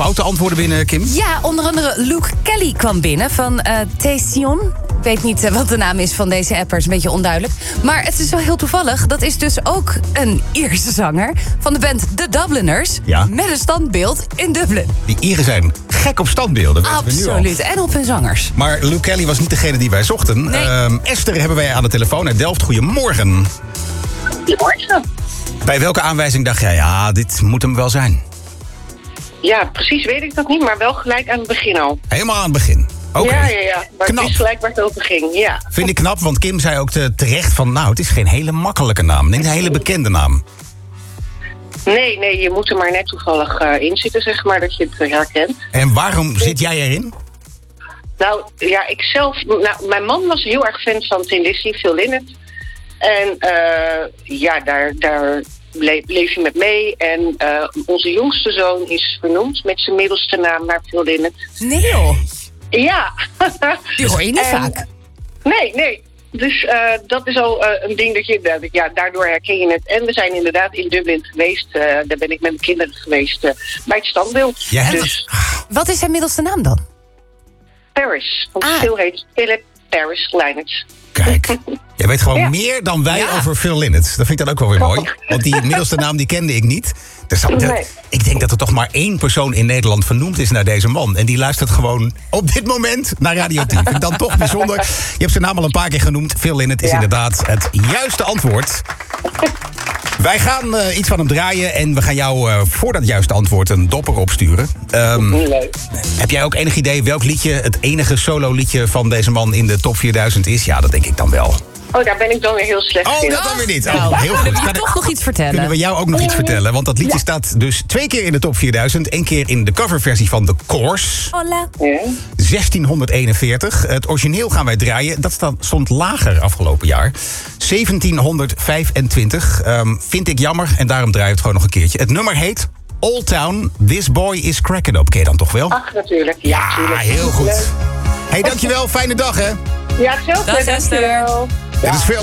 ook de antwoorden binnen, Kim? Ja, onder andere Luke Kelly kwam binnen van Taesion. Ik weet niet wat de naam is van deze apper, is een beetje onduidelijk. Maar het is wel heel toevallig. Dat is dus ook een Ierse zanger van de band The Dubliners. Ja. Met een standbeeld in Dublin. Die Ieren zijn gek op standbeelden. weten we nu al. Absoluut. En op hun zangers. Maar Luke Kelly was niet degene die wij zochten. Nee. Esther hebben wij aan de telefoon uit Delft. Goedemorgen. Goedemorgen. Bij welke aanwijzing dacht jij, ja, dit moet hem wel zijn? Ja, precies weet ik dat niet, maar wel gelijk aan het begin al. Helemaal aan het begin. Oké. Ja. Maar Knap. het is gelijk waar het over ging, ja. Vind ik knap, want Kim zei ook terecht van... nou, het is geen hele makkelijke naam. Niet een hele bekende naam. Nee, je moet er maar net toevallig in zitten, zeg maar, dat je het herkent. En waarom zit jij erin? Nou, ja, mijn man was heel erg fan van Tin Lizzy, Phil Lynott. En daar bleef je met mee. En onze jongste zoon is vernoemd met zijn middelste naam naar Phil Lynott. Nee joh. Ja. Die hoor je niet vaak. Nee. Dus dat is al een ding dat je... daardoor herken je het. En we zijn inderdaad in Dublin geweest. Daar ben ik met mijn kinderen geweest bij het standbeeld. Ja, dus Wat is zijn middelste naam dan? Paris. Want Phil heet Philip Paris Lynott. Kijk, jij weet gewoon Ja. meer dan wij Ja. over Phil Lynott. Dat vind ik dan ook wel weer mooi. Want die middelste naam die kende ik niet. Nee. Ik denk dat er toch maar één persoon in Nederland vernoemd is naar deze man. En die luistert gewoon op dit moment naar Radio 10. Vind ik dan toch bijzonder. Je hebt zijn naam al een paar keer genoemd. Phil Lynott is Ja. inderdaad het juiste antwoord. Wij gaan iets van hem draaien en we gaan jou voor dat juiste antwoord een dopper opsturen. Leuk. Heb jij ook enig idee welk liedje het enige solo liedje van deze man in de top 4000 is? Ja, dat denk ik dan wel. Oh, daar ben ik dan weer heel slecht Oh, in. dat dan weer niet. Nou, Oh, heel kunnen goed. we toch nog iets vertellen? Kunnen we jou ook nog iets vertellen? Want dat liedje staat dus 2 keer in de top 4000. 1 keer in de coverversie van The Course. Hola. Ja. 1641. Het origineel gaan wij draaien. Dat stond lager afgelopen jaar. 1725. Vind ik jammer en daarom draai ik het gewoon nog een keertje. Het nummer heet Old Town, This Boy is Cracking Up. Ken je dan toch wel? Ach, natuurlijk. Ja, tuurlijk. heel goed. Leuk. Hey, dankjewel. Fijne dag, hè? Ja, hetzelfde. Dag, Esther. Dankjewel. Dit is veel.